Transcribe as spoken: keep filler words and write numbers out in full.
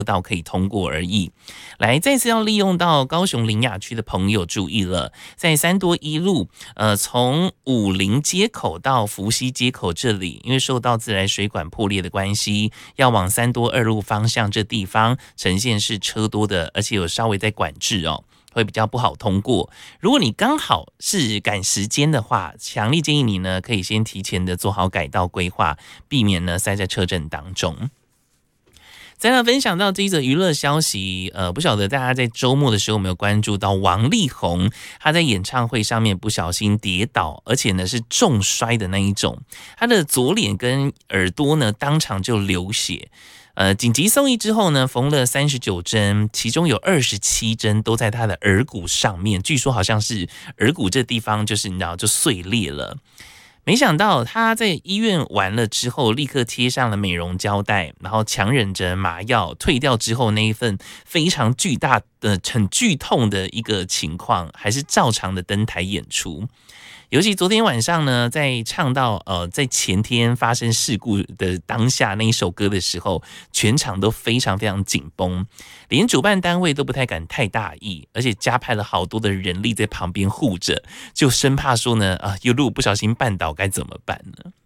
道可以通过而已。来，再次要利用到高雄苓雅区的朋友注意了，在三多一路，呃，从武林街口到福溪街口这里，因为受到自来水管破裂的关系，要往三多二路方向这地方呈现是车多的，而且有稍微在管制哦，会比较不好通过。如果你刚好是赶时间的话，强烈建议你呢可以先提前的做好改道规划，避免呢塞在车阵当中。再来分享到这一则娱乐消息，呃，不晓得大家在周末的时候有没有关注到王力宏，他在演唱会上面不小心跌倒，而且呢是重摔的那一种，他的左脸跟耳朵呢当场就流血。呃，紧急送医之后呢，缝了三十九针，其中有二十七针都在他的耳骨上面，据说好像是耳骨这地方就是你知道就碎裂了。没想到他在医院完了之后，立刻贴上了美容胶带，然后强忍着麻药退掉之后那一份非常巨大的、很剧痛的一个情况，还是照常的登台演出。尤其昨天晚上呢，在唱到呃在前天发生事故的当下那一首歌的时候，全场都非常非常紧绷，连主办单位都不太敢太大意，而且加派了好多的人力在旁边护着，就生怕说呢啊，又如果不小心绊倒该怎么办呢？